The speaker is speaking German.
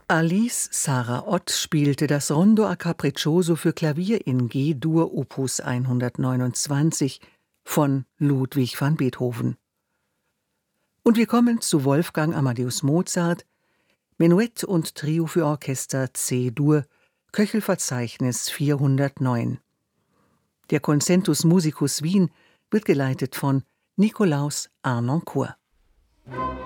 Alice Sarah Ott spielte das Rondo a Capriccioso für Klavier in G-Dur Opus 129 von Ludwig van Beethoven. Und wir kommen zu Wolfgang Amadeus Mozart, Menuett und Trio für Orchester C-Dur, Köchelverzeichnis 409. Der Concentus Musicus Wien wird geleitet von Nikolaus Arnoncourt.